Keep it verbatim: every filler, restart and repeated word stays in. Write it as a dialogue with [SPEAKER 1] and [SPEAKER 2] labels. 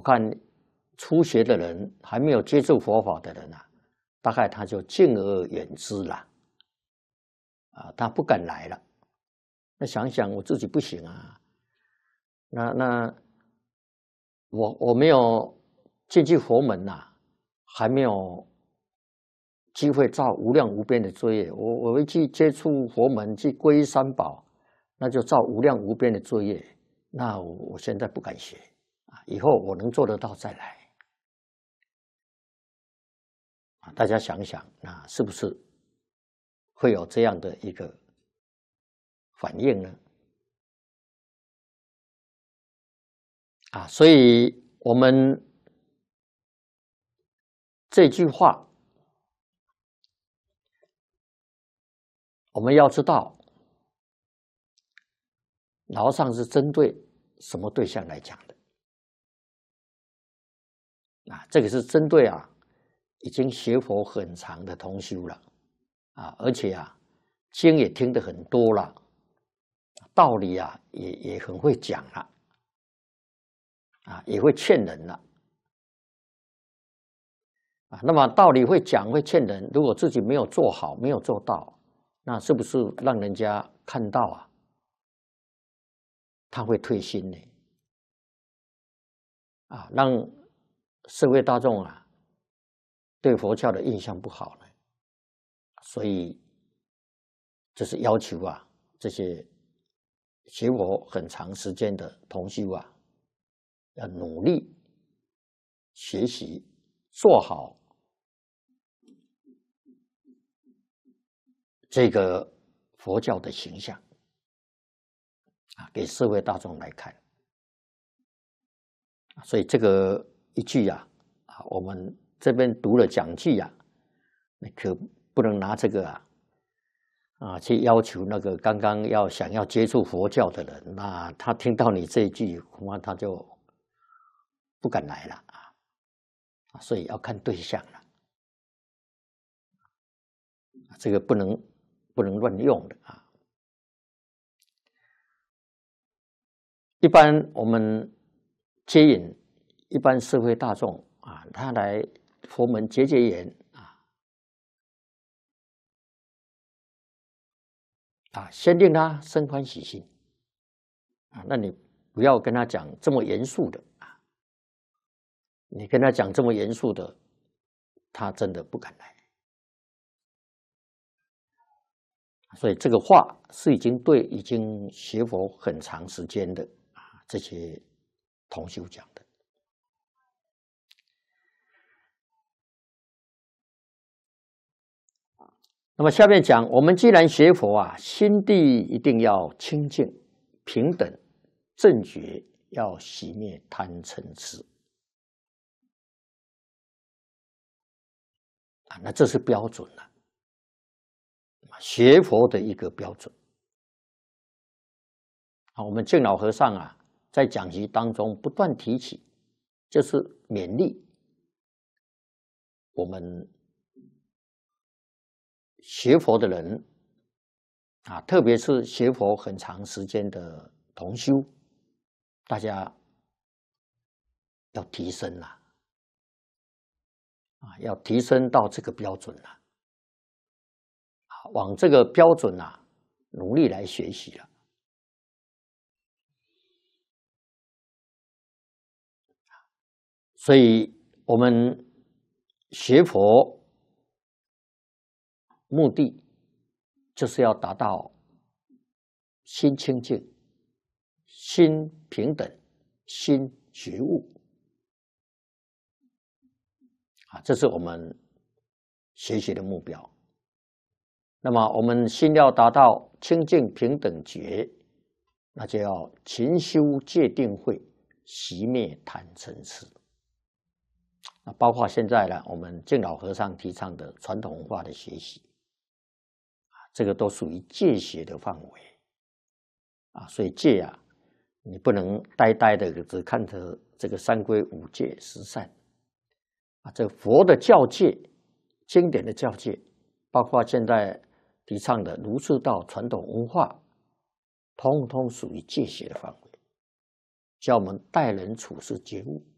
[SPEAKER 1] 看初学的人，还没有接触佛法的人啊，大概他就敬而远之了，啊，他不敢来了。那想想我自己不行啊，那那我我没有进去佛门呐、啊，还没有机会造无量无边的罪业。我我会去接触佛门，去皈依三宝，那就造无量无边的罪业。那我我现在不敢学啊，以后我能做得到再来。啊，大家想想，那是不是会有这样的一个反应呢？啊，所以我们这句话，我们要知道，老和尚是针对什么对象来讲的？啊，这个是针对啊，已经学佛很长的同修了，啊，而且啊，经也听得很多了，道理啊也也很会讲了，啊，也会劝人了。啊，那么道理会讲会劝人，如果自己没有做好，没有做到，那是不是让人家看到啊，他会退心呢？啊，让社会大众啊对佛教的印象不好呢？所以这是要求啊，这些学佛很长时间的同修啊，要努力学习，做好这个佛教的形象啊，给社会大众来看。所以这个一句啊，啊，我们这边读了讲句啊，那可不能拿这个啊啊去要求那个刚刚要想要接触佛教的人，那他听到你这一句，恐怕他就不敢来了啊。所以要看对象了，这个不能不能乱用的啊。一般我们接引一般社会大众啊，他来佛门结结缘啊，啊，先令他生欢喜心啊。那你不要跟他讲这么严肃的啊，你跟他讲这么严肃的，他真的不敢来。所以这个话是已经对已经学佛很长时间的啊这些同修讲的。那么下面讲，我们既然学佛啊，心地一定要清净、平等、正觉，要熄灭贪嗔痴啊，那这是标准了，学佛的一个标准啊。我们净老和尚啊，在讲习当中不断提起，就是勉励我们学佛的人啊，特别是学佛很长时间的同修，大家要提升了啊，要提升到这个标准了，啊，往这个标准啊努力来学习了。所以我们学佛目的就是要达到心清净、心平等、心觉悟啊，这是我们学习的目标。那么我们心要达到清净平等觉，那就要勤修戒定慧，熄灭贪嗔痴。啊，包括现在呢，我们净老和尚提倡的传统文化的学习，啊，这个都属于戒学的范围，啊，所以戒啊，你不能呆呆的只看着这个三规五戒十善，啊，这佛的教戒、经典的教戒，包括现在提倡的儒释道传统文化，通通属于戒学的范围，教我们待人处事觉悟。